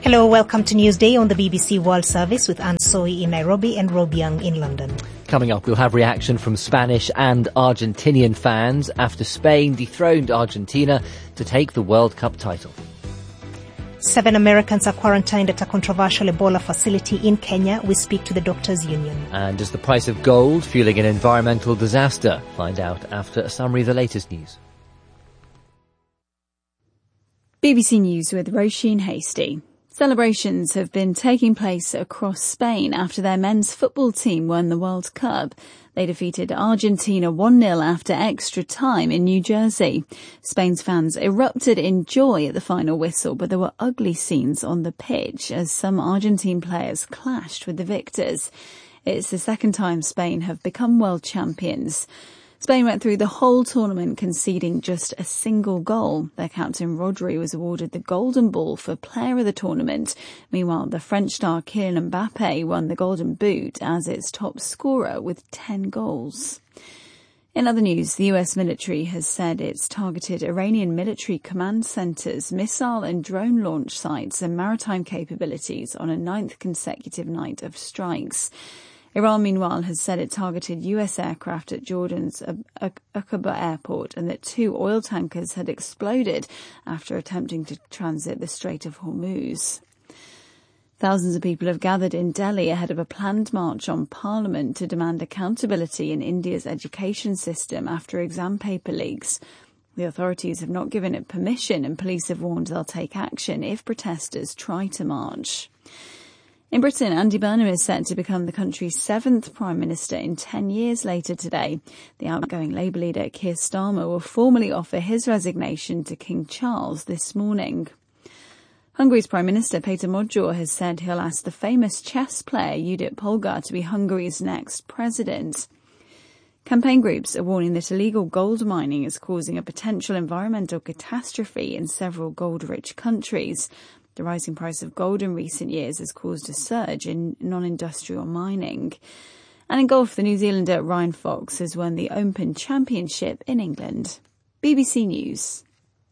Hello, welcome to Newsday on the BBC World Service with Anne Soy in Nairobi and Rob Young in London. Coming up, we'll have reaction from Spanish and Argentinian fans after Spain dethroned Argentina to take the World Cup title. 7 Americans are quarantined at a controversial Ebola facility in Kenya. We speak to the Doctors' Union. And is the price of gold fueling an environmental disaster? Find out after a summary of the latest news. BBC News with Roisin Hasty. Celebrations have been taking place across Spain after their men's football team won the World Cup. They defeated Argentina 1-0 after extra time in New Jersey. Spain's fans erupted in joy at the final whistle, but there were ugly scenes on the pitch as some Argentine players clashed with the victors. It's the second time Spain have become world champions. Spain went through the whole tournament conceding just a single goal. Their captain Rodri was awarded the Golden Ball for Player of the Tournament. Meanwhile, the French star Kylian Mbappe won the Golden Boot as its top scorer with 10 goals. In other news, the US military has said it's targeted Iranian military command centres, missile and drone launch sites and maritime capabilities on a 9th consecutive night of strikes. Iran, meanwhile, has said it targeted US aircraft at Jordan's Aqaba airport and that 2 oil tankers had exploded after attempting to transit the Strait of Hormuz. Thousands of people have gathered in Delhi ahead of a planned march on Parliament to demand accountability in India's education system after exam paper leaks. The authorities have not given it permission and police have warned they'll take action if protesters try to march. In Britain, Andy Burnham is set to become the country's 7th Prime Minister in 10 years later today. The outgoing Labour leader Keir Starmer will formally offer his resignation to King Charles this morning. Hungary's Prime Minister Peter Magyar has said he'll ask the famous chess player Judit Polgar to be Hungary's next president. Campaign groups are warning that illegal gold mining is causing a potential environmental catastrophe in several gold-rich countries. The rising price of gold in recent years has caused a surge in non-industrial mining. And in golf, the New Zealander Ryan Fox has won the Open Championship in England. BBC News.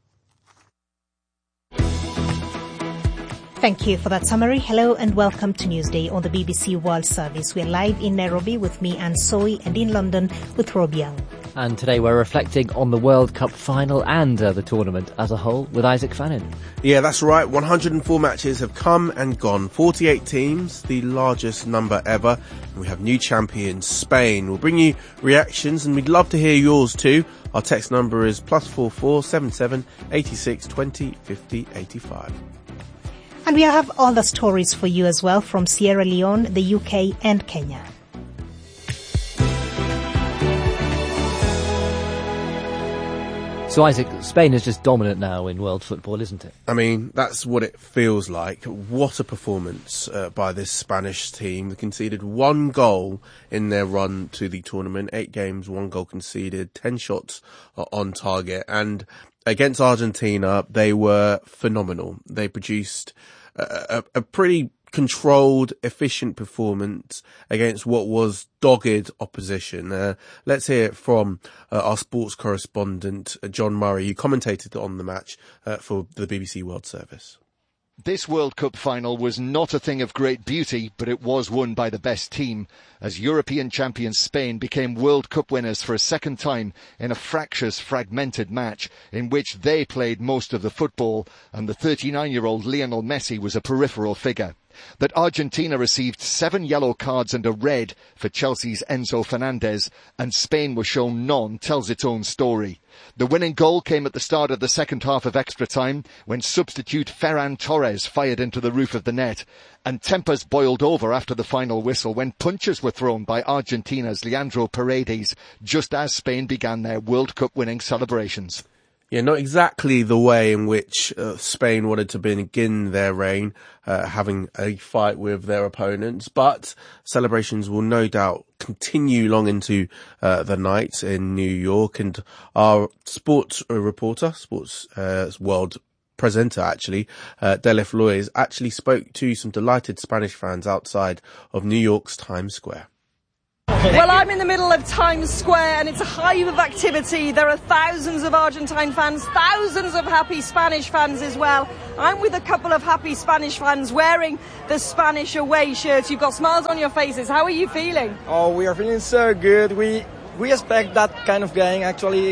Thank you for that summary. Hello and welcome to Newsday on the BBC World Service. We're live in Nairobi with me, Anne Soy, and in London with Rob Young. And today we're reflecting on the World Cup final and the tournament as a whole with Isaac Fannin. Yeah, that's right. 104 matches have come and gone. 48 teams, the largest number ever. And we have new champions, Spain. We'll bring you reactions and we'd love to hear yours too. Our text number is +44 77 86 20 50 85. And we have all the stories for you as well from Sierra Leone, the UK and Kenya. So Isaac, Spain is just dominant now in world football, isn't it? I mean, that's what it feels like. What a performance by this Spanish team. They conceded 1 goal in their run to the tournament. 8 games, 1 goal conceded, 10 shots on target. And against Argentina, they were phenomenal. They produced a pretty controlled, efficient performance against what was dogged opposition. Let's hear it from our sports correspondent, John Murray, who commentated on the match for the BBC World Service. This World Cup final was not a thing of great beauty, but it was won by the best team, as European champions Spain became World Cup winners for a second time in a fractious, fragmented match in which they played most of the football, and the 39-year-old Lionel Messi was a peripheral figure. That Argentina received 7 yellow cards and a red for Chelsea's Enzo Fernandez and Spain was shown none tells its own story. The winning goal came at the start of the second half of extra time when substitute Ferran Torres fired into the roof of the net, and tempers boiled over after the final whistle when punches were thrown by Argentina's Leandro Paredes just as Spain began their World Cup winning celebrations. Yeah, not exactly the way in which Spain wanted to begin their reign, having a fight with their opponents, but celebrations will no doubt continue long into the night in New York. And our sports reporter, sports world presenter actually, Delef Lois, actually spoke to some delighted Spanish fans outside of New York's Times Square. Well, I'm in the middle of Times Square and it's a hive of activity. There are thousands of Argentine fans, thousands of happy Spanish fans as well. I'm with a couple of happy Spanish fans wearing the Spanish away shirts. You've got smiles on your faces. How are you feeling? Oh, we are feeling so good. We expect that kind of game. Actually,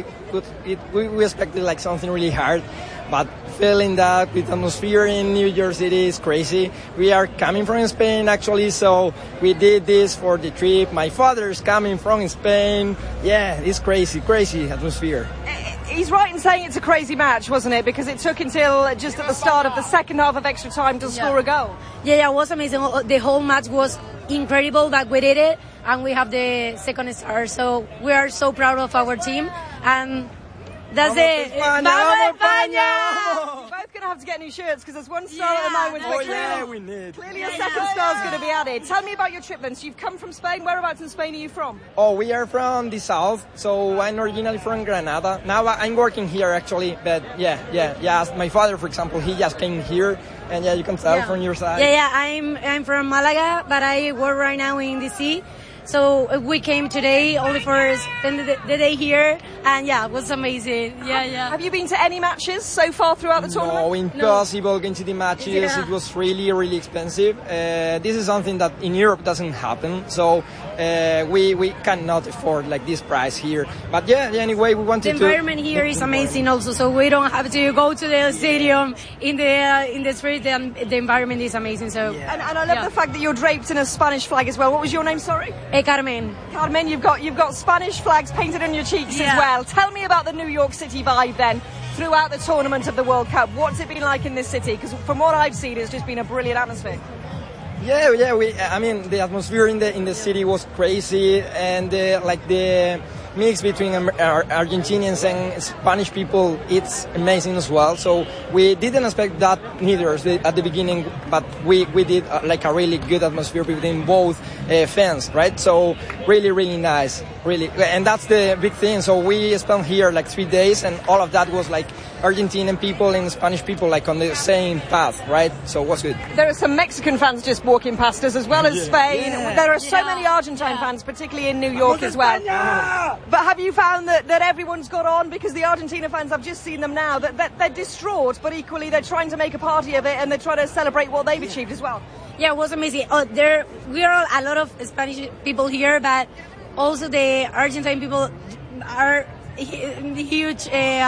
we expected like something really hard. But feeling that with atmosphere in New York City is crazy. We are coming from Spain, actually, so we did this for the trip. My father's coming from Spain. Yeah, it's crazy atmosphere. He's right in saying it's a crazy match, wasn't it? Because it took until just at the start of the second half of extra time to score a goal. Yeah, it was amazing. The whole match was incredible that we did it, and we have the second star. So we are so proud of our team, and that's it. ¡Vamos, España! You're both going to have to get new shirts because there's one star at the moment. But we need. Clearly a second star is going to be added. Tell me about your trip then. So you've come from Spain. Whereabouts in Spain are you from? Oh, we are from the south. So I'm originally from Granada. Now I'm working here actually. But yeah. My father, for example, he just came here. And yeah, you can tell from your side. Yeah. I'm from Malaga, but I work right now in DC. So we came today only for spend the day here, and yeah, it was amazing. Yeah. Have you been to any matches so far throughout the tournament? No, impossible going to the matches. Yeah. It was really expensive. This is something that in Europe doesn't happen. So we cannot afford like this price here. But yeah, anyway, we wanted to. The environment here is amazing also, so we don't have to go to the stadium in the street. The environment is amazing. So and I love the fact that you're draped in a Spanish flag as well. What was your name? Sorry. Carmen, you've got Spanish flags painted on your cheeks as well. Tell me about the New York City vibe then throughout the tournament of the World Cup. What's it been like in this city? Because from what I've seen, it's just been a brilliant atmosphere. Yeah. I mean, the atmosphere in the city was crazy, and like the mix between Argentinians and Spanish people, it's amazing as well. So we didn't expect that neither at the beginning, but we did like a really good atmosphere between both fans, right? So really nice, really, and that's the big thing. So we spent here like 3 days, and all of that was like Argentinian people and Spanish people like on the same path, right? So it was good. There are some Mexican fans just walking past us as well as Spain. Yeah. There are so many Argentine fans, particularly in New York as well. But have you found that everyone's got on? Because the Argentina fans, I've just seen them now, that they're distraught, but equally they're trying to make a party of it and they're trying to celebrate what they've achieved as well. Yeah, it was amazing. We are a lot of Spanish people here, but also the Argentine people are huge.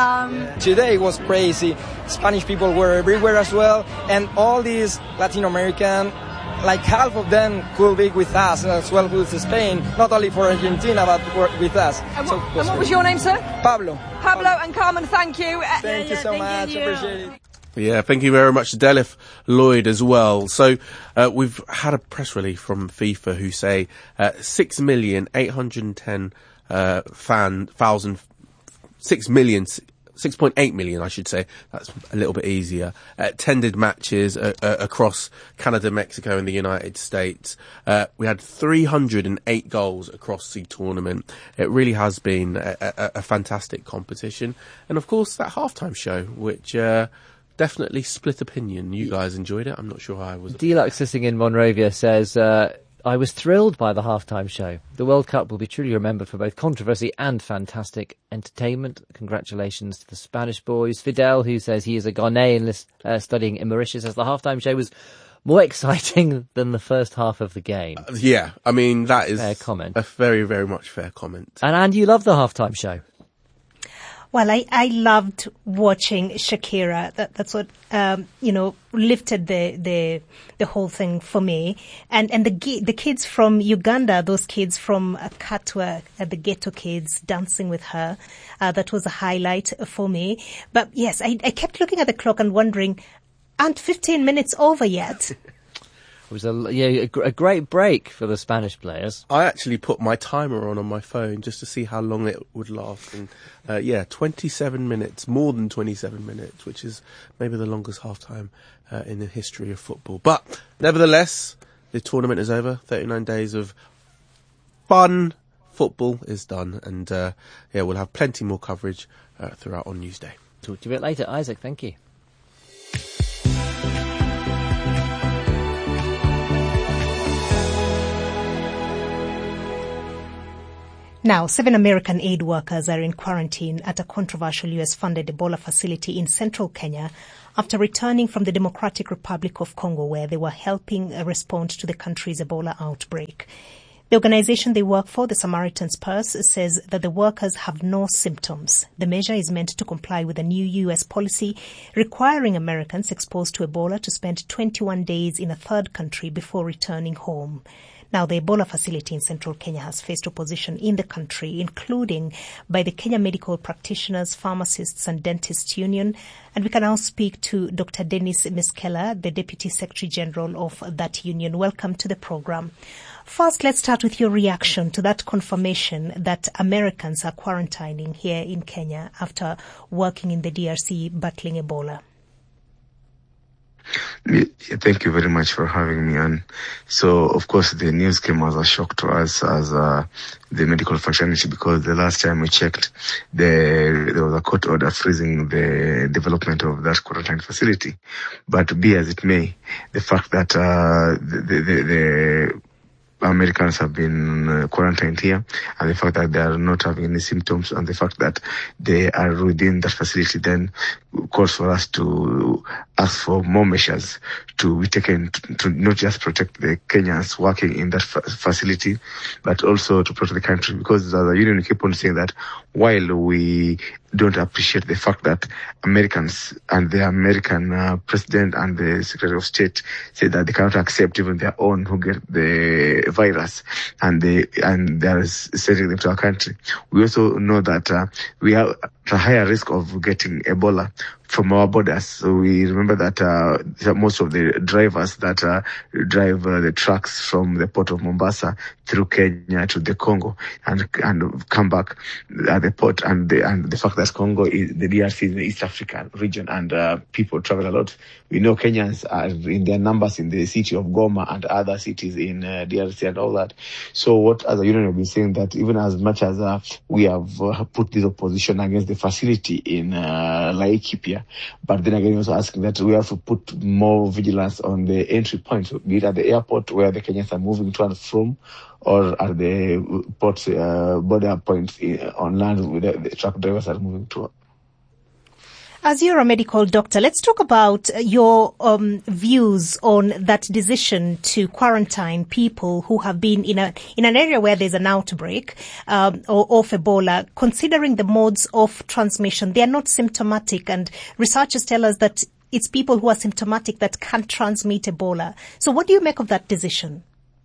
Today was crazy. Spanish people were everywhere as well, and all these Latin American, like half of them could be with us as well with Spain, not only for Argentina but with us. And what was your name, sir? Pablo and Carmen, thank you. Thank you so much. Appreciate it. Yeah, thank you very much to Delif Lloyd as well. So we've had a press release from FIFA who say 6.8 million, I should say. That's a little bit easier. Attended matches across Canada, Mexico and the United States. We had 308 goals across the tournament. It really has been a fantastic competition. And of course that halftime show, which definitely split opinion. You guys enjoyed it. I'm not sure how I was. Deluxe sitting in Monrovia says, I was thrilled by the halftime show. The World Cup will be truly remembered for both controversy and fantastic entertainment. Congratulations to the Spanish boys. Fidel, who says he is a Ghanaian studying in Mauritius, says the halftime show was more exciting than the first half of the game. Yeah, I mean, that is fair comment. A very, very much fair comment. And you love the halftime show. Well, I loved watching Shakira. That's what, lifted the whole thing for me. And the kids from Uganda, those kids from Katwa, the ghetto kids dancing with her, that was a highlight for me. But yes, I kept looking at the clock and wondering, aren't 15 minutes over yet? It was a great break for the Spanish players. I actually put my timer on my phone just to see how long it would last. And 27 minutes, more than 27 minutes, which is maybe the longest halftime in the history of football. But nevertheless, the tournament is over. 39 days of fun football is done. And we'll have plenty more coverage throughout on Newsday. Talk to you a bit later. Isaac, thank you. Now, 7 American aid workers are in quarantine at a controversial US-funded Ebola facility in central Kenya after returning from the Democratic Republic of Congo, where they were helping respond to the country's Ebola outbreak. The organization they work for, the Samaritan's Purse, says that the workers have no symptoms. The measure is meant to comply with a new U.S. policy requiring Americans exposed to Ebola to spend 21 days in a third country before returning home. Now, the Ebola facility in central Kenya has faced opposition in the country, including by the Kenya Medical Practitioners, Pharmacists and Dentists Union. And we can now speak to Dr. Dennis Miskela, the Deputy Secretary General of that union. Welcome to the program. First, let's start with your reaction to that confirmation that Americans are quarantining here in Kenya after working in the DRC battling Ebola. Thank you very much for having me on. So, of course, the news came as a shock to us as the medical fraternity, because the last time we checked, there was a court order freezing the development of that quarantine facility. But be as it may, the fact that the Americans have been quarantined here, and the fact that they are not having any symptoms, and the fact that they are within that facility, then calls for us to ask for more measures to be taken to not just protect the Kenyans working in that facility, but also to protect the country. Because as a union, we keep on saying that while we don't appreciate the fact that Americans and the American president and the Secretary of State say that they cannot accept even their own who get the virus and they are sending them to our country. We also know that we are at a higher risk of getting Ebola from our borders. So we remember that most of the drivers that drive the trucks from the port of Mombasa through Kenya to the Congo and come back at the port, and the fact that Congo is the DRC in the East African region, and people travel a lot. We know Kenyans are in their numbers in the city of Goma and other cities in DRC and all that. So what as a union have been saying that even as much as we have put this opposition against the facility in Laikipia, but then again also asking that we have to put more vigilance on the entry points, be it at the airport where the Kenyans are moving to and from, or at the port border points on land where the truck drivers are moving to. As you're a medical doctor, let's talk about your views on that decision to quarantine people who have been in an area where there's an outbreak of Ebola, considering the modes of transmission. They are not symptomatic, and researchers tell us that it's people who are symptomatic that can't transmit Ebola. So what do you make of that decision?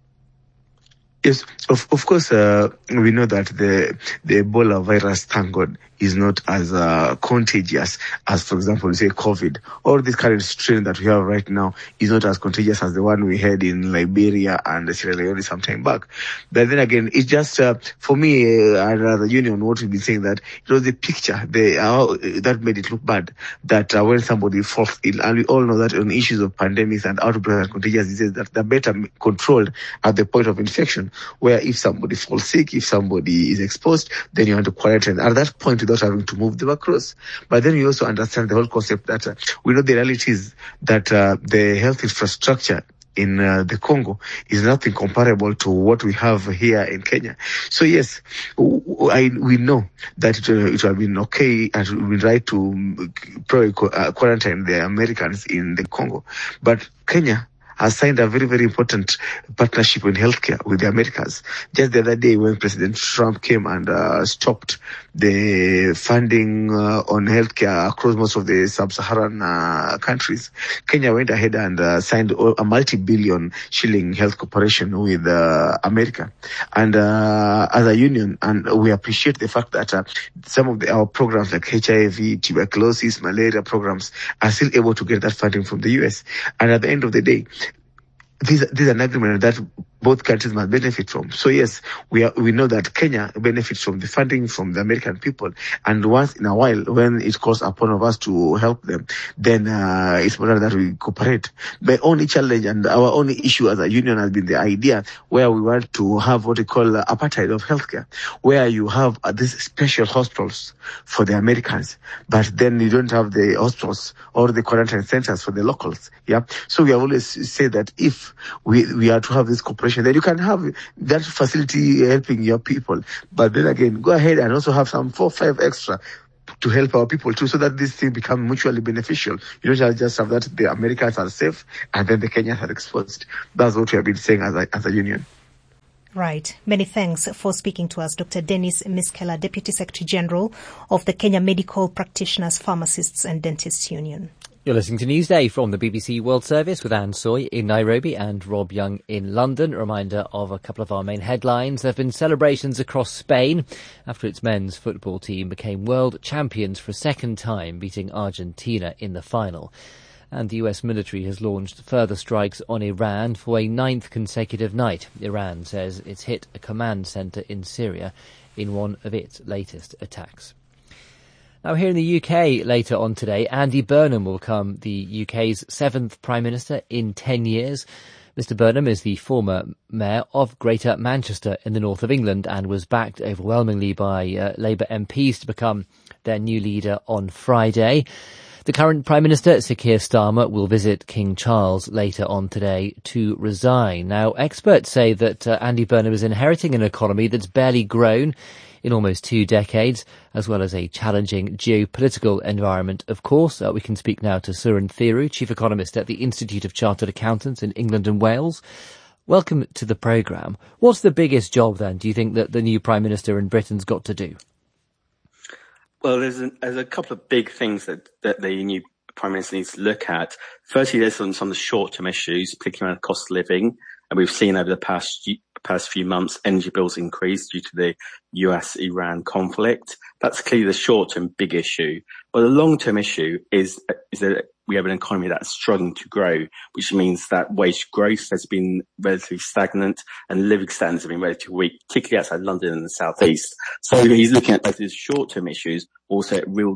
Yes, of course, we know that the Ebola virus, thank God, is not as contagious as, for example, say COVID, or this current strain that we have right now is not as contagious as the one we had in Liberia and Sierra Leone some time back. But then again, it's just, for me, as a union, what we've been saying that it was the picture, that made it look bad, that when somebody falls ill, and we all know that on issues of pandemics and outbreaks and contagious diseases, that they're better controlled at the point of infection, where if somebody falls sick, if somebody is exposed, then you want to quarantine at that point without having to move them across. But then we also understand the whole concept that we know the reality is that the health infrastructure in the Congo is nothing comparable to what we have here in Kenya. So yes, we know that it would have been okay and it would be right to quarantine the Americans in the Congo. But Kenya has signed a very, very important partnership in healthcare with the Americans. Just the other day when President Trump came and stopped the funding on healthcare across most of the sub-Saharan countries, Kenya went ahead and signed a multi-billion shilling health cooperation with America. And as a union, and we appreciate the fact that some of our programs like HIV, tuberculosis, malaria programs are still able to get that funding from the US. And at the end of the day, this is an agreement that both countries must benefit from. So yes, we know that Kenya benefits from the funding from the American people, and once in a while, when it calls upon of us to help them, then it's important that we cooperate. The only challenge and our only issue as a union has been the idea where we want to have what we call apartheid of healthcare, where you have these special hospitals for the Americans, but then you don't have the hospitals or the quarantine centers for the locals. Yeah. So we have always said that if we are to have this cooperation information, then you can have that facility helping your people. But then again, go ahead and also have some 4 or 5 extra to help our people too, so that this thing becomes mutually beneficial. You don't just have that the Americans are safe and then the Kenyans are exposed. That's what we have been saying as a union. Right. Many thanks for speaking to us, Dr. Dennis Miskela, Deputy Secretary General of the Kenya Medical Practitioners, Pharmacists and Dentists Union. You're listening to Newsday from the BBC World Service with Anne Soy in Nairobi and Rob Young in London. A reminder of a couple of our main headlines. There have been celebrations across Spain after its men's football team became world champions for a second time, beating Argentina in the final. And the US military has launched further strikes on Iran for a 9th consecutive night. Iran says it's hit a command centre in Syria in one of its latest attacks. Now, here in the UK later on today, Andy Burnham will become the UK's 7th Prime Minister in 10 years. Mr Burnham is the former Mayor of Greater Manchester in the north of England and was backed overwhelmingly by Labour MPs to become their new leader on Friday. The current Prime Minister, Sir Keir Starmer, will visit King Charles later on today to resign. Now, experts say that Andy Burnham is inheriting an economy that's barely grown in almost 2 decades, as well as a challenging geopolitical environment, of course. We can speak now to Suren Thiru, Chief Economist at the Institute of Chartered Accountants in England and Wales. Welcome to the programme. What's the biggest job, then, do you think, that the new Prime Minister in Britain's got to do? Well, there's a couple of big things that the new Prime Minister needs to look at. Firstly, there's some of the short-term issues, particularly around cost of living. And we've seen over the past few months, energy bills increase due to the US-Iran conflict. That's clearly the short-term big issue. But the long-term issue is that we have an economy that's struggling to grow, which means that wage growth has been relatively stagnant and living standards have been relatively weak, particularly outside London and the South East. So he's looking at both these short-term issues, also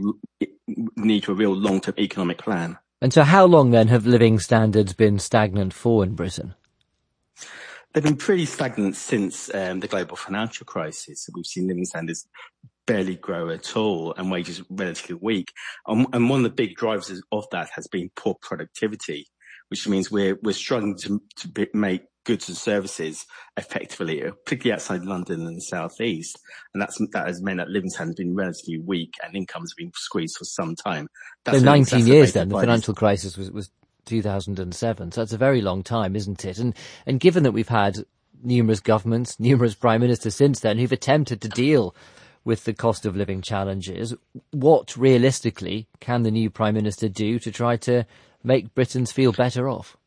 need for a real long-term economic plan. And so how long then have living standards been stagnant for in Britain? They've been pretty stagnant since the global financial crisis. We've seen living standards barely grow at all and wages relatively weak. And one of the big drivers of that has been poor productivity, which means we're struggling to make goods and services effectively, particularly outside London and the South East. And that has meant that living standards have been relatively weak and incomes have been squeezed for some time. So 19 years then, the financial crisis was 2007. So that's a very long time, isn't it? And given that we've had numerous governments, numerous prime ministers since then who've attempted to deal with the cost of living challenges, what realistically can the new prime minister do to try to make Britons feel better off?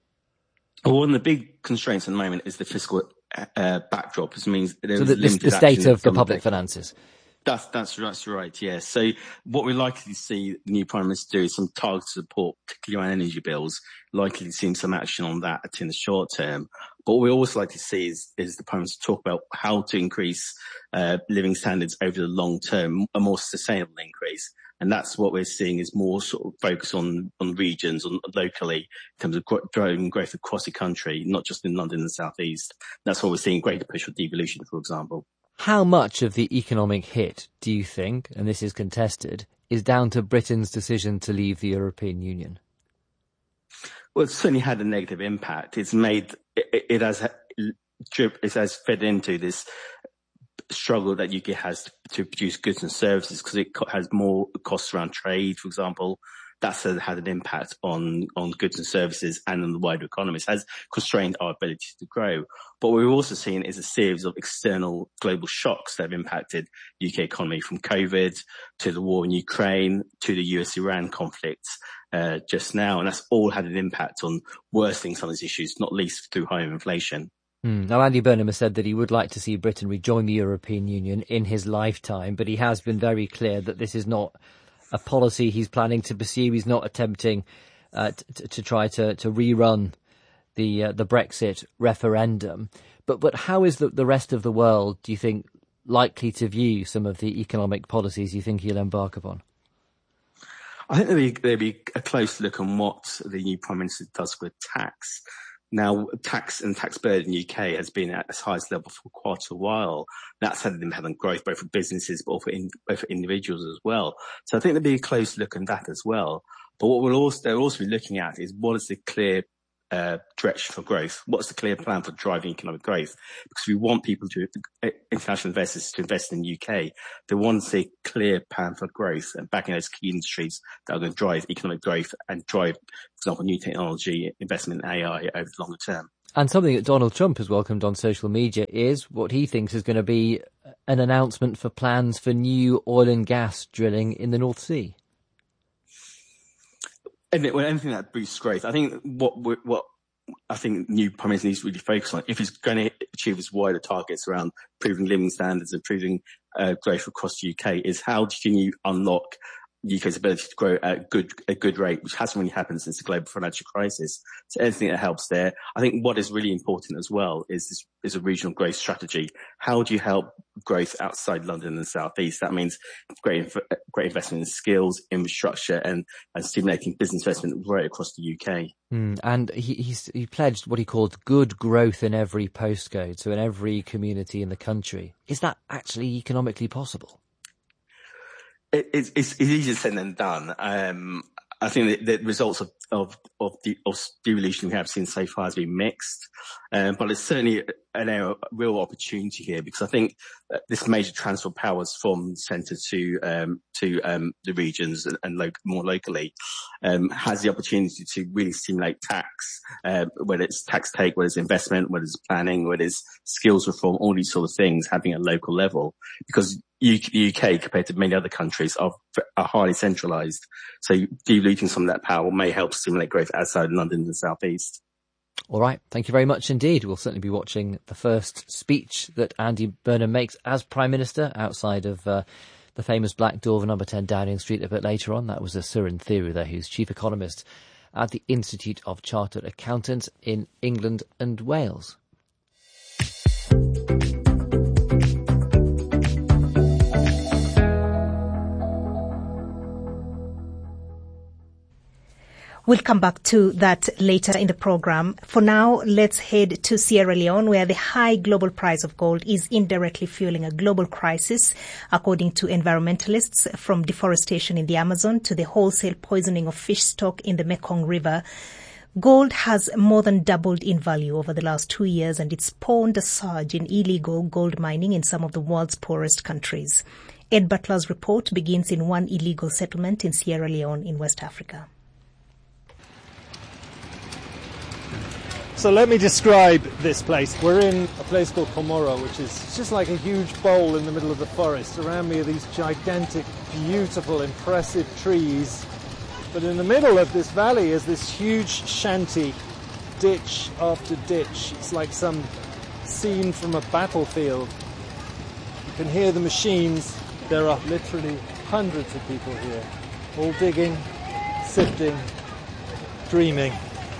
Well, one of the big constraints at the moment is the fiscal backdrop. This means there's the state of the public finances. That's right, yes. So what we're likely to see the new Prime Minister do is some targeted support, particularly around energy bills, likely to see some action on that in the short term. But what we also like to see is the Prime Minister talk about how to increase living standards over the long term, a more sustainable increase. And that's what we're seeing is more sort of focus on regions, on locally, in terms of growing growth across the country, not just in London and the South East. That's what we're seeing, greater push for devolution, for example. How much of the economic hit do you think, and this is contested, is down to Britain's decision to leave the European Union? Well, it's certainly had a negative impact. It has fed into this struggle that UK has to produce goods and services because it has more costs around trade, for example. That's had an impact on goods and services and on the wider economy. It has constrained our ability to grow. But what we've also seen is a series of external global shocks that have impacted the UK economy, from COVID to the war in Ukraine to the US-Iran conflict just now. And that's all had an impact on worsening some of these issues, not least through higher inflation. Now, Andy Burnham has said that he would like to see Britain rejoin the European Union in his lifetime, but he has been very clear that this is not a policy he's planning to pursue. He's not attempting to try to rerun the Brexit referendum. But how is the rest of the world, do you think, likely to view some of the economic policies you think he'll embark upon? I think there'll be a close look on what the new Prime Minister does with tax. Now, tax burden in the UK has been at its highest level for quite a while. That's had an impact on growth, both for businesses, but both for individuals as well. So I think there'll be a close look on that as well. But what they'll also be looking at is what is the clear direction for growth? What's the clear plan for driving economic growth? Because we want people international investors to invest in the UK. They want to see a clear plan for growth and backing those key industries that are going to drive economic growth and drive, for example, new technology, investment in AI over the longer term. And something that Donald Trump has welcomed on social media is what he thinks is going to be an announcement for plans for new oil and gas drilling in the North Sea. Anything that boosts growth, I think what I think new Prime Minister needs to really focus on, if he's going to achieve his wider targets around improving living standards, improving growth across the UK, is how can you unlock the UK's ability to grow at a good rate, which hasn't really happened since the global financial crisis. So anything that helps there. I think what is really important as well is a regional growth strategy. How do you help growth outside London and the South East? That means great investment in skills, infrastructure, and stimulating business investment right across the UK. And he pledged what he called good growth in every postcode, so in every community in the country. Is that actually economically possible? It's easier said than done. I think the results of devolution we have seen so far has been mixed, but it's certainly a real opportunity here, because I think this major transfer of powers from the centre to the regions and more locally has the opportunity to really stimulate tax, whether it's tax take, whether it's investment, whether it's planning, whether it's skills reform, all these sort of things happening at local level, because the UK, compared to many other countries, are highly centralised. So devoluting some of that power may help stimulate growth outside London and the South East. All right. Thank you very much indeed. We'll certainly be watching the first speech that Andy Burnham makes as Prime Minister outside of the famous Black Door of number 10 Downing Street a bit later on. That was Surin Thiru there, who's Chief Economist at the Institute of Chartered Accountants in England and Wales. We'll come back to that later in the program. For now, let's head to Sierra Leone, where the high global price of gold is indirectly fueling a global crisis, according to environmentalists, from deforestation in the Amazon to the wholesale poisoning of fish stock in the Mekong River. Gold has more than doubled in value over the last 2 years, and it's spawned a surge in illegal gold mining in some of the world's poorest countries. Ed Butler's report begins in one illegal settlement in Sierra Leone in West Africa. So let me describe this place. We're in a place called Komoro, which is just like a huge bowl in the middle of the forest. Around me are these gigantic, beautiful, impressive trees. But in the middle of this valley is this huge shanty, ditch after ditch. It's like some scene from a battlefield. You can hear the machines. There are literally hundreds of people here, all digging, sifting, dreaming.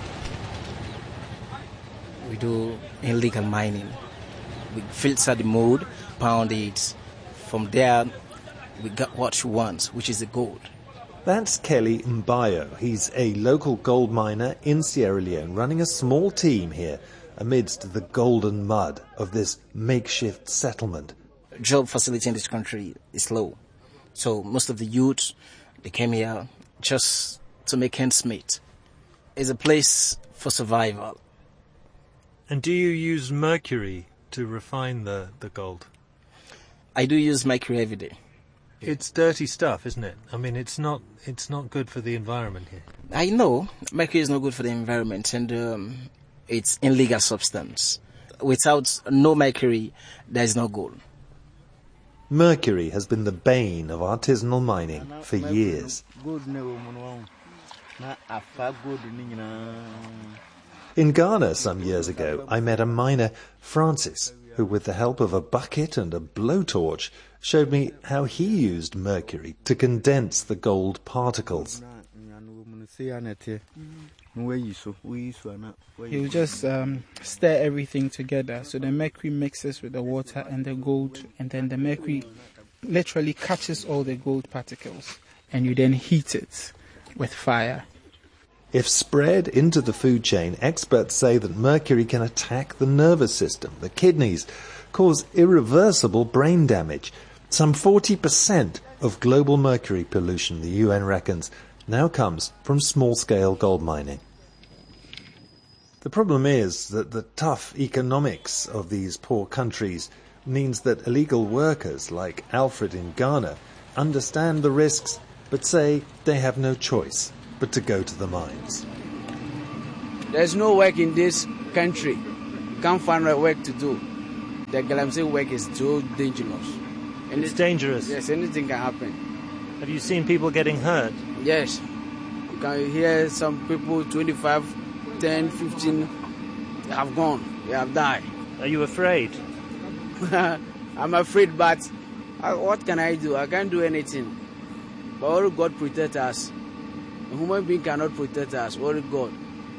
We do illegal mining. We filter the mud, pound it. From there, we got what we want, which is the gold. That's Kelly Mbayo. He's a local gold miner in Sierra Leone, running a small team here amidst the golden mud of this makeshift settlement. Job facility in this country is low. So most of the youth, they came here just to make ends meet. It's a place for survival. And do you use mercury to refine the gold? I do use mercury every day. It's dirty stuff, isn't it? I mean, it's not good for the environment here. I know mercury is not good for the environment, and it's illegal substance. Without no mercury, there is no gold. Mercury has been the bane of artisanal mining for years. In Ghana some years ago, I met a miner, Francis, who with the help of a bucket and a blowtorch showed me how he used mercury to condense the gold particles. You just stir everything together, so the mercury mixes with the water and the gold, and then the mercury literally catches all the gold particles, and you then heat it with fire. If spread into the food chain, experts say that mercury can attack the nervous system, the kidneys, cause irreversible brain damage. Some 40% of global mercury pollution, the UN reckons, now comes from small-scale gold mining. The problem is that the tough economics of these poor countries means that illegal workers like Alfred in Ghana understand the risks but say they have no choice but to go to the mines. There's no work in this country. Can't find work to do. The Galamsey work is too dangerous. And it's dangerous? Yes, anything can happen. Have you seen people getting hurt? Yes. You can hear some people, 25, 10, 15, they have gone. They have died. Are you afraid? I'm afraid, but what can I do? I can't do anything. But only God protect us. A human being cannot protect us, only God.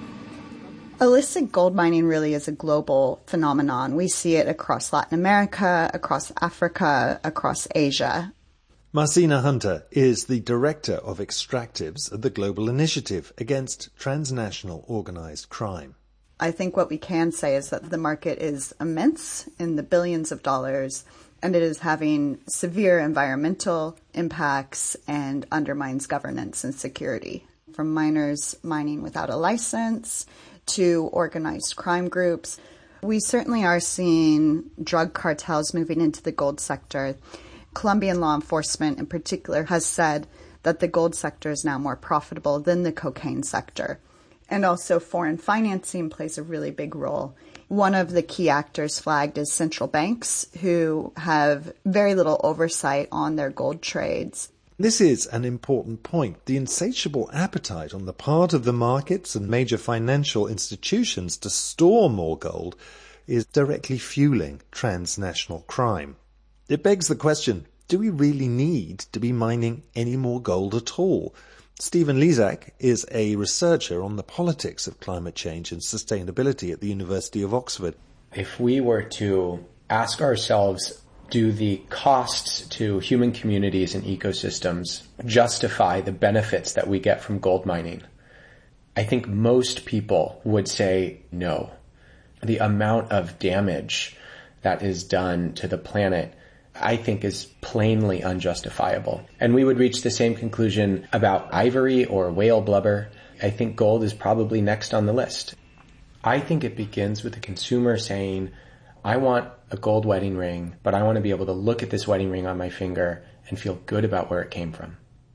Illicit gold mining really is a global phenomenon. We see it across Latin America, across Africa, across Asia. Marcina Hunter is the Director of Extractives at the Global Initiative Against Transnational Organised Crime. I think what we can say is that the market is immense in the billions of dollars, and it is having severe environmental impacts and undermines governance and security. From miners mining without a license to organized crime groups, we certainly are seeing drug cartels moving into the gold sector. Colombian law enforcement in particular has said that the gold sector is now more profitable than the cocaine sector. And also foreign financing plays a really big role. One of the key actors flagged is central banks, who have very little oversight on their gold trades. This is an important point. The insatiable appetite on the part of the markets and major financial institutions to store more gold is directly fueling transnational crime. It begs the question, do we really need to be mining any more gold at all? Stephen Lezak is a researcher on the politics of climate change and sustainability at the University of Oxford. If we were to ask ourselves, do the costs to human communities and ecosystems justify the benefits that we get from gold mining? I think most people would say no. The amount of damage that is done to the planet, I think, is plainly unjustifiable. And we would reach the same conclusion about ivory or whale blubber. I think gold is probably next on the list. I think it begins with the consumer saying, I want a gold wedding ring, but I want to be able to look at this wedding ring on my finger and feel good about where it came from.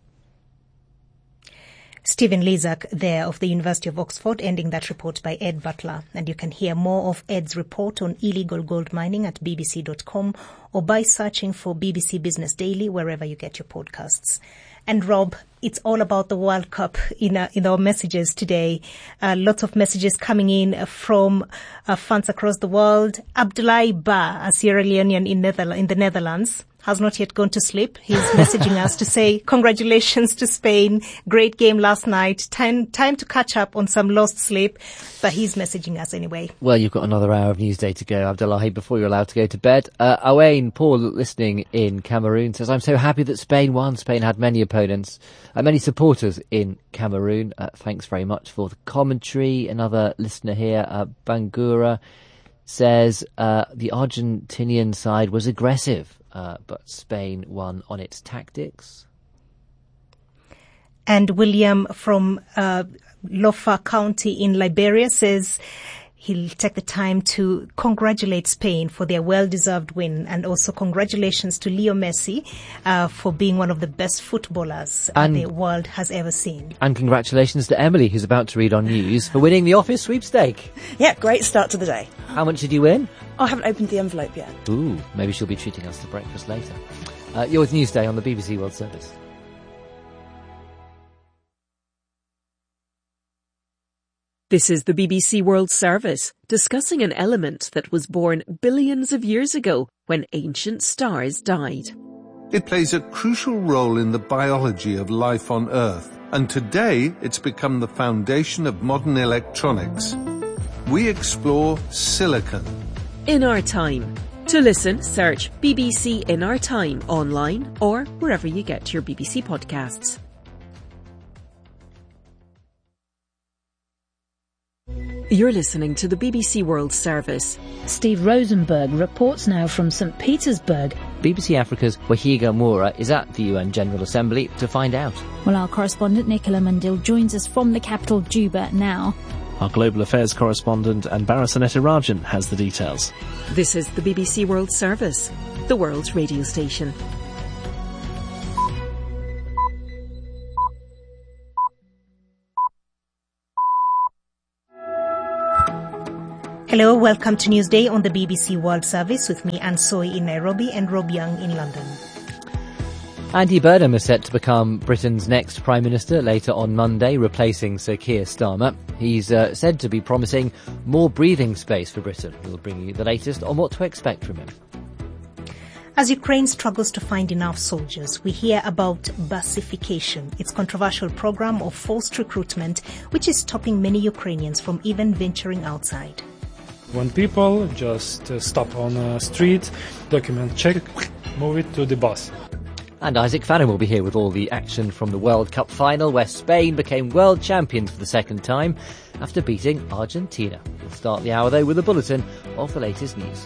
Stephen Lezak there of the University of Oxford, ending that report by Ed Butler. And you can hear more of Ed's report on illegal gold mining at bbc.com or by searching for BBC Business Daily wherever you get your podcasts. And Rob, it's all about the World Cup in our messages today. Lots of messages coming in from fans across the world. Abdoulaye Ba, a Sierra Leonean in the Netherlands, has not yet gone to sleep. He's messaging us to say congratulations to Spain. Great game last night. Time to catch up on some lost sleep. But he's messaging us anyway. Well, you've got another hour of Newsday to go, Abdullahi, before you're allowed to go to bed. Owain Paul, listening in Cameroon, says, I'm so happy that Spain won. Spain had many opponents, many supporters in Cameroon. Thanks very much for the commentary. Another listener here, Bangura, says the Argentinian side was aggressive. But Spain won on its tactics. And William from Lofa County in Liberia says he'll take the time to congratulate Spain for their well-deserved win, and also congratulations to Leo Messi for being one of the best footballers the world has ever seen. And congratulations to Emily, who's about to read on news, for winning the office sweepstake. Yeah, great start to the day. How much did you win? I haven't opened the envelope yet. Ooh, maybe she'll be treating us to breakfast later. You're with Newsday on the BBC World Service. This is the BBC World Service, discussing an element that was born billions of years ago when ancient stars died. It plays a crucial role in the biology of life on Earth, and today it's become the foundation of modern electronics. We explore silicon. In Our Time. To listen, search BBC In Our Time online or wherever you get your BBC podcasts. You're listening to the BBC World Service. Steve Rosenberg reports now from St. Petersburg. BBC Africa's Wahiga Moura is at the UN General Assembly to find out. Well, our correspondent Nicola Mundil joins us from the capital, Juba, now. Our global affairs correspondent Anbara Sanetirajan has the details. This is the BBC World Service, the world's radio station. Hello, welcome to Newsday on the BBC World Service with me, Anne Soy in Nairobi and Rob Young in London. Andy Burnham is set to become Britain's next Prime Minister later on Monday, replacing Sir Keir Starmer. He's said to be promising more breathing space for Britain. We'll bring you the latest on what to expect from him. As Ukraine struggles to find enough soldiers, we hear about Basification, its controversial program of forced recruitment, which is stopping many Ukrainians from even venturing outside. When people just stop on a street, document check, move it to the bus. And Isaac Fannin will be here with all the action from the World Cup final, where Spain became world champions for the second time after beating Argentina. We'll start the hour, though, with a bulletin of the latest news.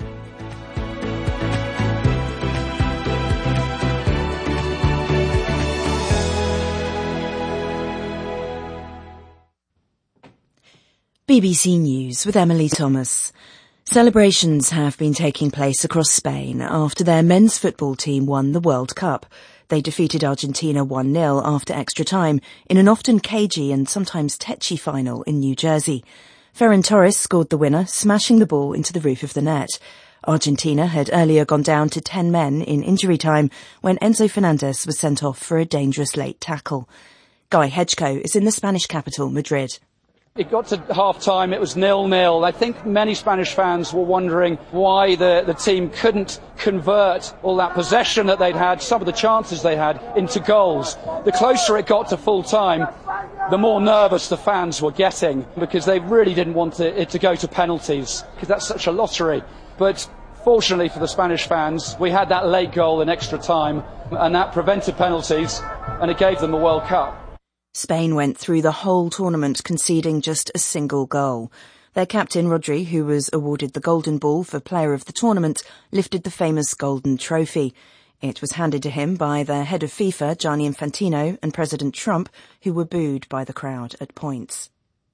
BBC News with Emily Thomas. Celebrations have been taking place across Spain after their men's football team won the World Cup. They defeated Argentina 1-0 after extra time in an often cagey and sometimes tetchy final in New Jersey. Ferran Torres scored the winner, smashing the ball into the roof of the net. Argentina had earlier gone down to 10 men in injury time when Enzo Fernandez was sent off for a dangerous late tackle. Guy Hedgecoe is in the Spanish capital, Madrid. It got to half-time, it was 0-0. I think many Spanish fans were wondering why the team couldn't convert all that possession that they'd had, some of the chances they had, into goals. The closer it got to full-time, the more nervous the fans were getting, because they really didn't want it to go to penalties, because that's such a lottery. But fortunately for the Spanish fans, we had that late goal in extra time, and that prevented penalties, and it gave them the World Cup. Spain went through the whole tournament conceding just a single goal. Their captain, Rodri, who was awarded the Golden Ball for Player of the Tournament, lifted the famous Golden Trophy. It was handed to him by their head of FIFA, Gianni Infantino, and President Trump, who were booed by the crowd at points.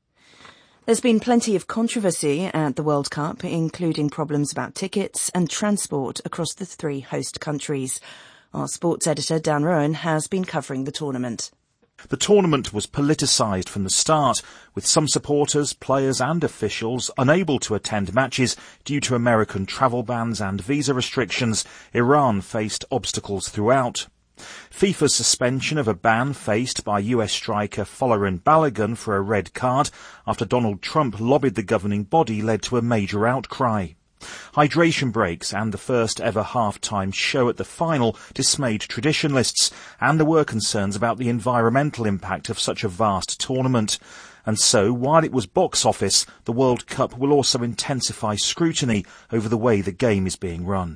There's been plenty of controversy at the World Cup, including problems about tickets and transport across the three host countries. Our sports editor, Dan Rowan, has been covering the tournament. The tournament was politicised from the start, with some supporters, players and officials unable to attend matches due to American travel bans and visa restrictions. Iran faced obstacles throughout. FIFA's suspension of a ban faced by US striker Folarin Balogun for a red card after Donald Trump lobbied the governing body led to a major outcry. Hydration breaks and the first ever half-time show at the final dismayed traditionalists, and there were concerns about the environmental impact of such a vast tournament. And so, while it was box office, the World Cup will also intensify scrutiny over the way the game is being run.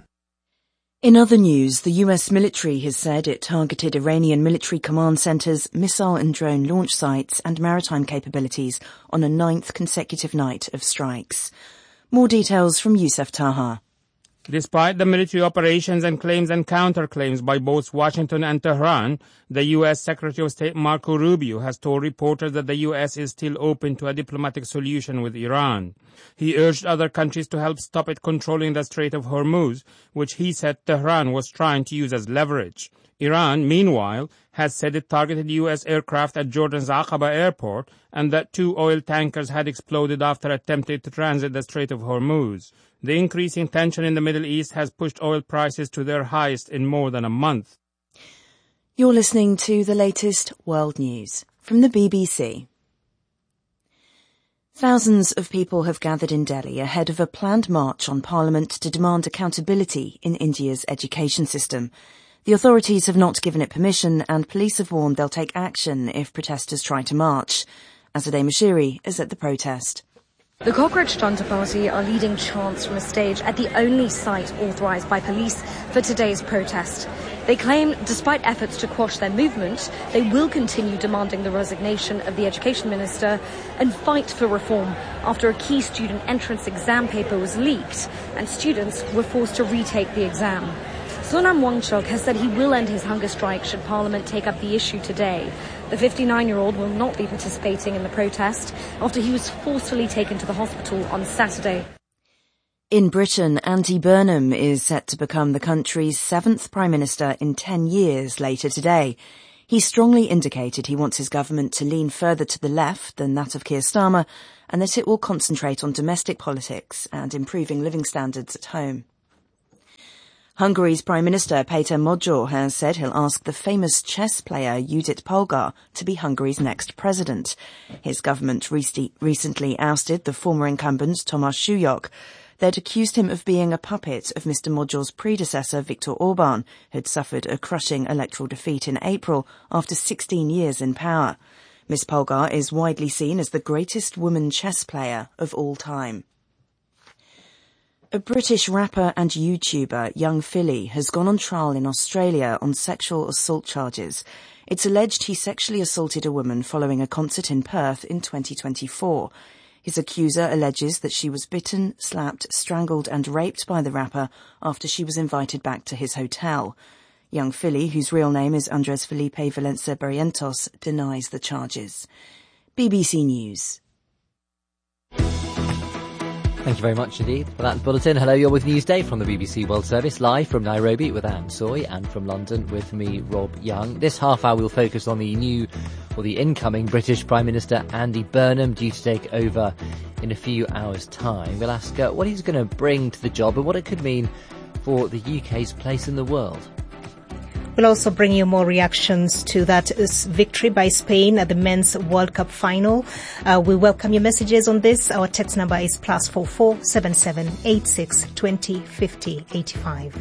In other news, the US military has said it targeted Iranian military command centres, missile and drone launch sites and maritime capabilities on a 9th consecutive night of strikes. More details from Youssef Taha. Despite the military operations and claims and counterclaims by both Washington and Tehran, the U.S. Secretary of State Marco Rubio has told reporters that the U.S. is still open to a diplomatic solution with Iran. He urged other countries to help stop it controlling the Strait of Hormuz, which he said Tehran was trying to use as leverage. Iran, meanwhile, has said it targeted U.S. aircraft at Jordan's Aqaba airport and that 2 oil tankers had exploded after attempting to transit the Strait of Hormuz. The increasing tension in the Middle East has pushed oil prices to their highest in more than a month. You're listening to the latest world news from the BBC. Thousands of people have gathered in Delhi ahead of a planned march on Parliament to demand accountability in India's education system. The authorities have not given it permission, and police have warned they'll take action if protesters try to march. Azadeh Mashiri is at the protest. The Cockroach Junta Party are leading chants from a stage at the only site authorised by police for today's protest. They claim, despite efforts to quash their movement, they will continue demanding the resignation of the education minister and fight for reform after a key student entrance exam paper was leaked and students were forced to retake the exam. Sonam Wangchuk has said he will end his hunger strike should Parliament take up the issue today. The 59-year-old will not be participating in the protest after he was forcefully taken to the hospital on Saturday. In Britain, Andy Burnham is set to become the country's 7th Prime Minister in 10 years later today. He strongly indicated he wants his government to lean further to the left than that of Keir Starmer, and that it will concentrate on domestic politics and improving living standards at home. Hungary's Prime Minister Péter Magyar has said he'll ask the famous chess player Judit Polgar to be Hungary's next president. His government recently ousted the former incumbent Tomáš Súlyog. They'd accused him of being a puppet of Mr. Magyar's predecessor Viktor Orbán, who'd suffered a crushing electoral defeat in April after 16 years in power. Ms. Polgar is widely seen as the greatest woman chess player of all time. A British rapper and YouTuber, Young Philly, has gone on trial in Australia on sexual assault charges. It's alleged he sexually assaulted a woman following a concert in Perth in 2024. His accuser alleges that she was bitten, slapped, strangled and raped by the rapper after she was invited back to his hotel. Young Philly, whose real name is Andres Felipe Valencia Barrientos, denies the charges. BBC News. Thank you very much indeed for that bulletin. Hello, you're with Newsday from the BBC World Service, live from Nairobi with Anne Soy, and from London with me, Rob Young. This half hour we'll focus on the incoming British Prime Minister Andy Burnham, due to take over in a few hours' time. We'll ask what he's going to bring to the job and what it could mean for the UK's place in the world. We'll also bring you more reactions to that victory by Spain at the Men's World Cup final. We welcome your messages on this. Our text number is +44 77 86 20 50 85.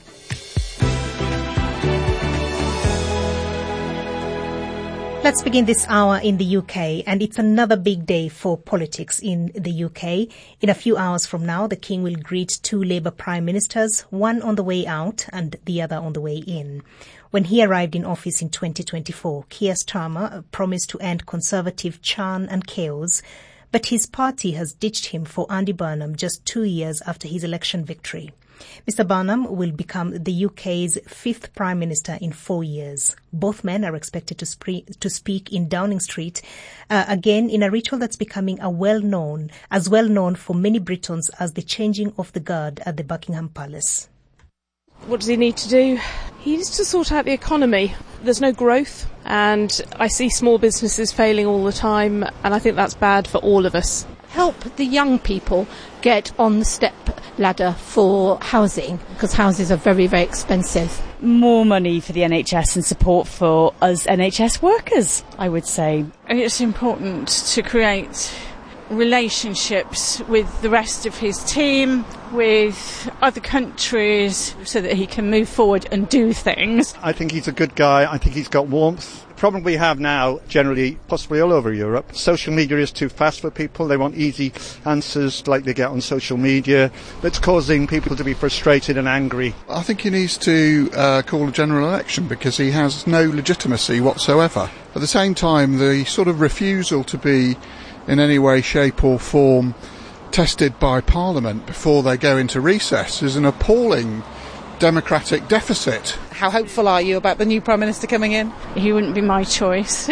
Let's begin this hour in the UK, and it's another big day for politics in the UK. In a few hours from now, the King will greet two Labour Prime Ministers, one on the way out and the other on the way in. When he arrived in office in 2024, Keir Starmer promised to end Conservative churn and chaos, but his party has ditched him for Andy Burnham just 2 years after his election victory. Mr. Burnham will become the UK's 5th Prime Minister in 4 years. Both men are expected to speak in Downing Street, again in a ritual that's becoming well known for many Britons as the changing of the guard at the Buckingham Palace. What does he need to do? He needs to sort out the economy. There's no growth, and I see small businesses failing all the time, and I think that's bad for all of us. Help the young people get on the step ladder for housing, because houses are very, very expensive. More money for the NHS and support for us NHS workers, I would say. It's important to create relationships with the rest of his team, with other countries, so that he can move forward and do things. I think he's a good guy. I think he's got warmth. The problem we have now, generally, possibly all over Europe, social media is too fast for people. They want easy answers like they get on social media. That's causing people to be frustrated and angry. I think he needs to call a general election, because he has no legitimacy whatsoever. At the same time, the sort of refusal to be in any way, shape or form tested by Parliament before they go into recess is an appalling democratic deficit. How hopeful are you about the new Prime Minister coming in? He wouldn't be my choice.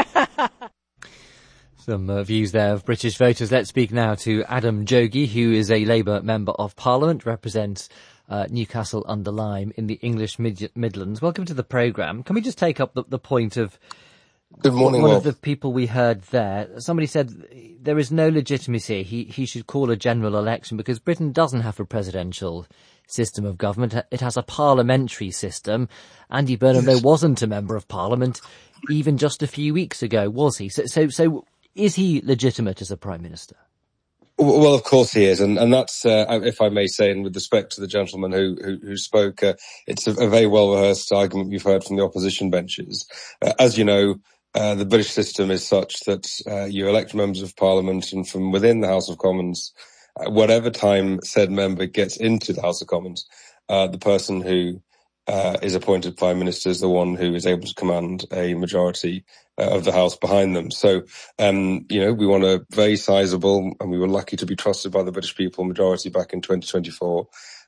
Some views there of British voters. Let's speak now to Adam Jogi, who is a Labour Member of Parliament, represents Newcastle under Lyme in the English Midlands. Welcome to the programme. Can we just take up the point of Good morning, one of the people we heard there? Somebody said there is no legitimacy. He should call a general election, because Britain doesn't have a presidential system of government. It has a parliamentary system. Andy Burnham, though, wasn't a member of Parliament even just a few weeks ago, was he? So is he legitimate as a Prime Minister? Well, of course he is, and that's, if I may say, and with respect to the gentleman who spoke, it's a very well-rehearsed argument we've heard from the opposition benches. As you know, the British system is such that you elect members of Parliament, and from within the House of Commons, whatever time said member gets into the House of Commons, the person who is appointed Prime Minister is the one who is able to command a majority of the House behind them. So, we want a very sizable, and we were lucky to be trusted by the British people, majority back in 2024.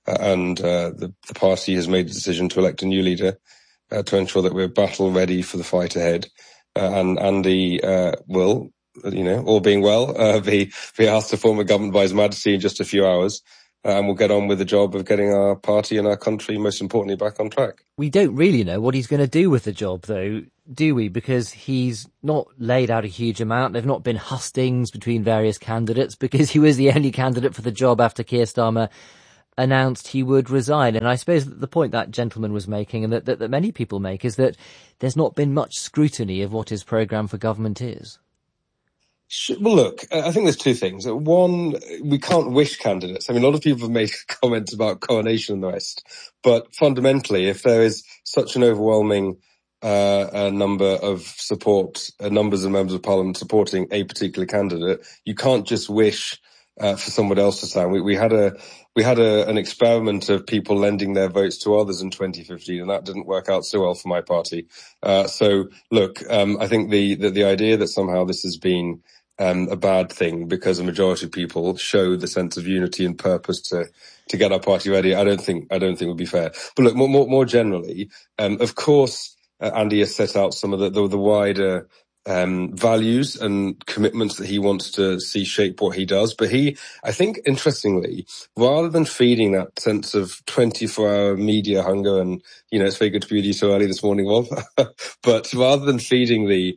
and the party has made a decision to elect a new leader to ensure that we're battle ready for the fight ahead. And Andy will, all being well, be asked to form a government by His Majesty in just a few hours. And we'll get on with the job of getting our party and our country, most importantly, back on track. We don't really know what he's going to do with the job, though, do we? Because he's not laid out a huge amount. There've not been hustings between various candidates, because he was the only candidate for the job after Keir Starmer announced he would resign. And I suppose that the point that gentleman was making, and that many people make, is that there's not been much scrutiny of what his programme for government is. Well, look, I think there's two things. One, we can't wish candidates. I mean, a lot of people have made comments about coronation and the rest. But fundamentally, if there is such an overwhelming number of numbers of members of parliament supporting a particular candidate, you can't just wish for someone else to stand. We had an experiment of people lending their votes to others in 2015, and that didn't work out so well for my party. So, look, I think the idea that somehow this has been a bad thing because a majority of people show the sense of unity and purpose to get our party ready, I don't think would be fair. But look, more generally, of course, Andy has set out some of the wider values and commitments that he wants to see shape what he does. But I think, interestingly, rather than feeding that sense of 24-hour media hunger, and, it's very good to be with you so early this morning, Rob, but rather than feeding the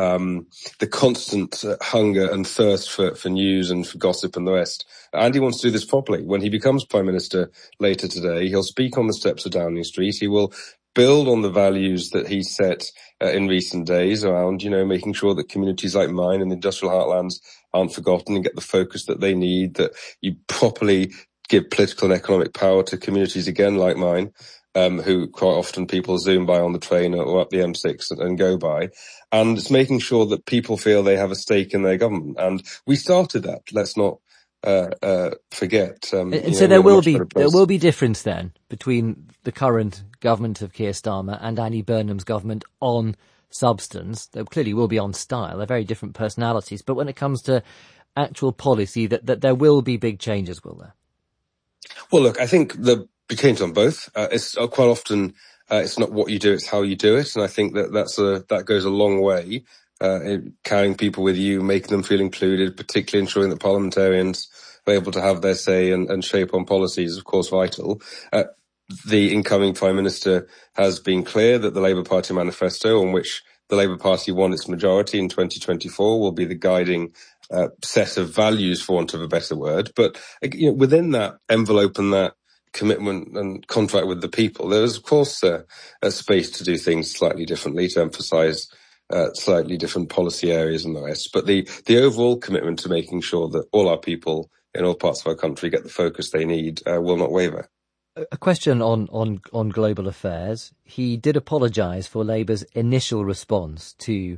constant hunger and thirst for news and for gossip and the rest, Andy wants to do this properly. When he becomes Prime Minister later today, he'll speak on the steps of Downing Street. He will build on the values that he set in recent days around, making sure that communities like mine in the industrial heartlands aren't forgotten and get the focus that they need, that you properly give political and economic power to communities again like mine, who quite often people zoom by on the train or up the M6 and go by. And it's making sure that people feel they have a stake in their government. And we started that. Let's not forget. And so there will be difference then between the current government of Keir Starmer and Andy Burnham's government on substance. There clearly will be on style. They're very different personalities. But when it comes to actual policy, that there will be big changes, will there? Well, look, I think the change on both. It's quite often it's not what you do, it's how you do it, and I think that goes a long way. Carrying people with you, making them feel included, particularly ensuring that parliamentarians are able to have their say and shape on policies, of course, vital. The incoming Prime Minister has been clear that the Labour Party manifesto, on which the Labour Party won its majority in 2024, will be the guiding set of values, for want of a better word. But within that envelope and that commitment and contract with the people, there is, of course, a space to do things slightly differently, to emphasise slightly different policy areas and the rest. But the overall commitment to making sure that all our people in all parts of our country get the focus they need will not waver. A question on global affairs. He did apologise for Labour's initial response to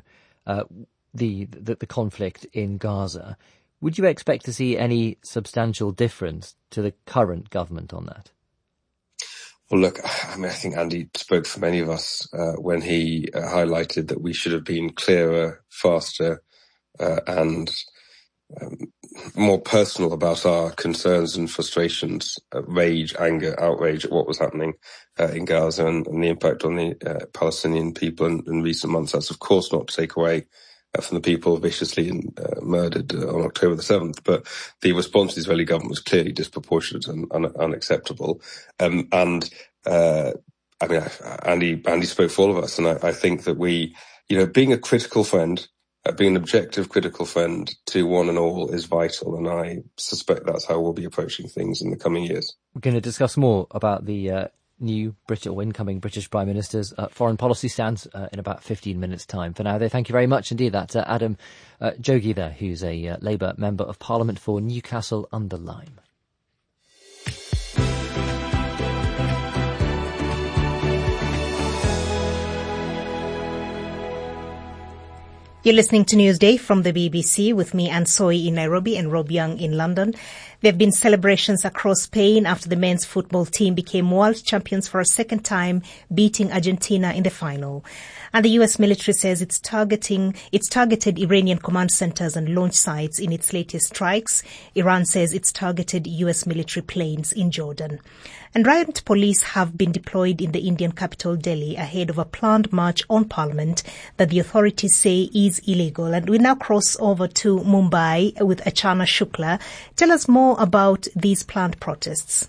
the conflict in Gaza. Would you expect to see any substantial difference to the current government on that? Well, look, I think Andy spoke for many of us when he highlighted that we should have been clearer, faster, and more personal about our concerns and frustrations, rage, anger, outrage at what was happening in Gaza and the impact on the Palestinian people in recent months. That's, of course, not to take away from the people viciously murdered on October the 7th, but the response of the Israeli government was clearly disproportionate and unacceptable. Andy spoke for all of us, and I think that we, being a critical friend, being an objective critical friend to one and all is vital, and I suspect that's how we'll be approaching things in the coming years. We're going to discuss more about the new incoming British Prime Minister's foreign policy stance in about 15 minutes' time. For now, though, thank you very much indeed. That's Adam Jogee there, who's a Labour Member of Parliament for Newcastle under Lyme. You're listening to Newsday from the BBC with me, Anne Soy in Nairobi and Rob Young in London. There have been celebrations across Spain after the men's football team became world champions for a second time, beating Argentina in the final. And the US military says it's targeted Iranian command centers and launch sites in its latest strikes. Iran says it's targeted US military planes in Jordan. And riot police have been deployed in the Indian capital Delhi ahead of a planned march on Parliament that the authorities say is illegal. And we now cross over to Mumbai with Achana Shukla. Tell us more about these planned protests.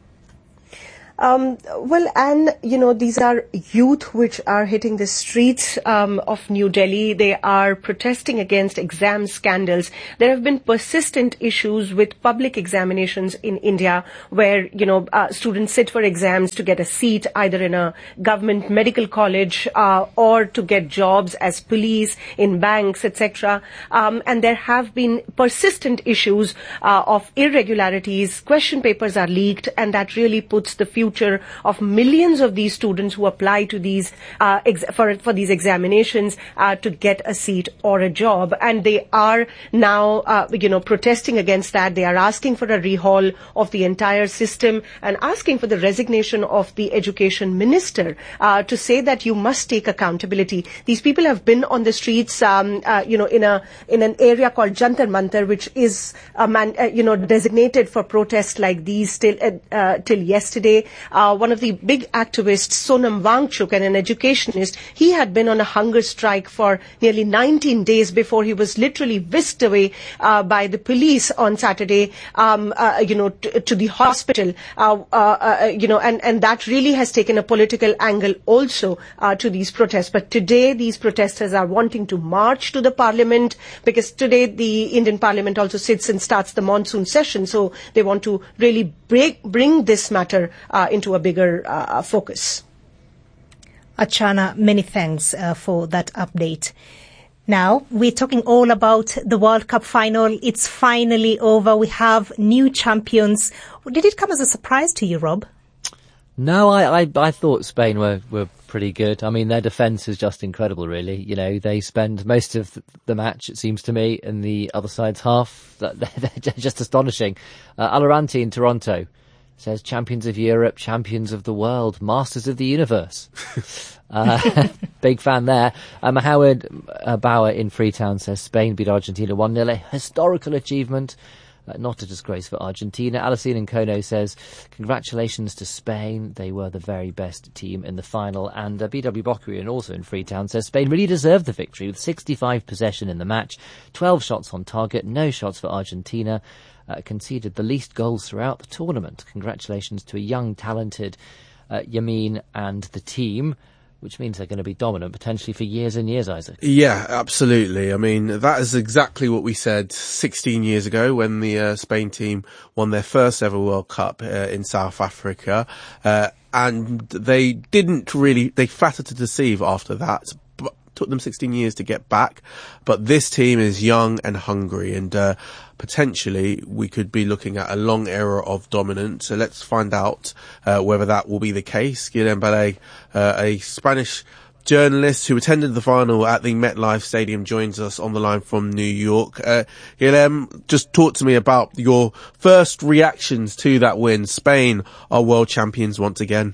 Well, Anne, these are youth which are hitting the streets of New Delhi. They are protesting against exam scandals. There have been persistent issues with public examinations in India where, students sit for exams to get a seat either in a government medical college or to get jobs as police, in banks, etc. And there have been persistent issues of irregularities. Question papers are leaked, and that really puts the future of millions of these students who apply to these for these examinations to get a seat or a job. And they are now protesting against that. They are asking for a rehaul of the entire system and asking for the resignation of the education minister to say that you must take accountability. These people have been on the streets in an area called Jantar Mantar, which is designated for protests like these till yesterday. One of the big activists, Sonam Wangchuk, and an educationist, he had been on a hunger strike for nearly 19 days before he was literally whisked away by the police on Saturday, to the hospital. And that really has taken a political angle also to these protests. But today, these protesters are wanting to march to the parliament because today the Indian parliament also sits and starts the monsoon session. So they want to really bring this matter into a bigger focus. Achana, many thanks for that update. Now, we're talking all about the World Cup final. It's finally over. We have new champions. Did it come as a surprise to you, Rob? No, I thought Spain were pretty good. I mean, their defence is just incredible, really. They spend most of the match, it seems to me, in the other side's half. They're just astonishing. Alaranti in Toronto says champions of Europe, champions of the world, masters of the universe. Big fan there. Howard Bauer in Freetown says Spain beat Argentina 1-0, a historical achievement. Not a disgrace for Argentina. Alicine in Kono says, congratulations to Spain. They were the very best team in the final. And BW Bokarian, also in Freetown, says Spain really deserved the victory with 65 possession in the match, 12 shots on target, no shots for Argentina. Conceded the least goals throughout the tournament. Congratulations to a young, talented Yamin and the team, which means they're going to be dominant potentially for years and years, Isaac. Yeah, absolutely. I mean, that is exactly what we said 16 years ago when the Spain team won their first ever World Cup in South Africa. And they flattered to deceive after that. Took them 16 years to get back, but this team is young and hungry, and potentially we could be looking at a long era of dominance. So let's find out whether that will be the case. Guillem Ballet, a Spanish journalist who attended the final at the MetLife Stadium, joins us on the line from New York. Guillem, just talk to me about your first reactions to that win. Spain are world champions once again.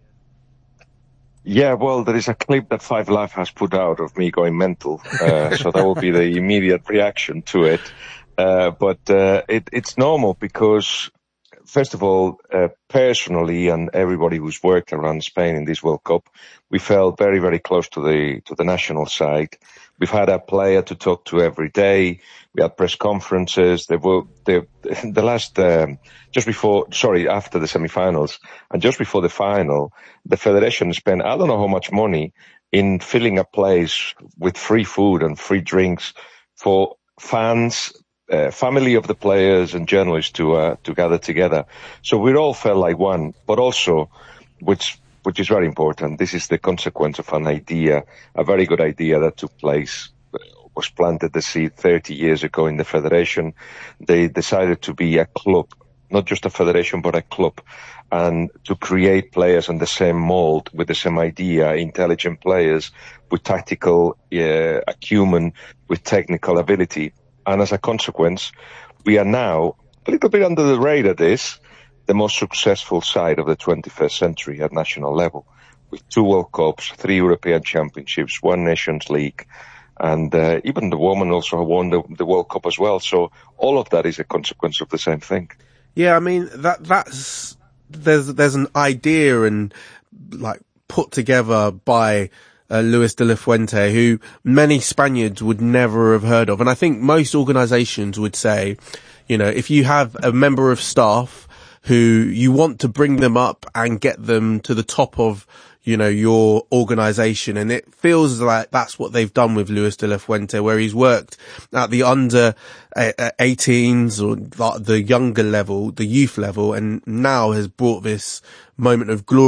Yeah, well, there is a clip that Five Live has put out of me going mental, so that will be the immediate reaction to it. But it's normal because, first of all, personally, and everybody who's worked around Spain in this World Cup, we felt very, very close to the national side. We've had a player to talk to every day. We had press conferences. After the semi-finals and just before the final, the federation spent I don't know how much money in filling a place with free food and free drinks for fans, family of the players and journalists to gather together. So we all felt like one, but also, which is very important, this is the consequence of an idea, a very good idea that took place, was planted the seed 30 years ago in the federation. They decided to be a club not just a federation, but a club, and to create players in the same mold, with the same idea, intelligent players with tactical acumen, with technical ability. And as a consequence, we are now a little bit under the radar the most successful side of the 21st century at national level, with 2 World Cups, 3 European Championships, 1 Nations League, and even the women also won the World Cup as well. So all of that is a consequence of the same thing. Yeah, I mean, that's there's an idea and like put together by Luis de la Fuente, who many Spaniards would never have heard of. And I think most organisations would say, you know, if you have a member of staff who you want to bring them up and get them to the top of, you know, your organisation, and it feels like that's what they've done with Luis de la Fuente, where he's worked at the under 18s or the younger level, the youth level, and now has brought this moment of glory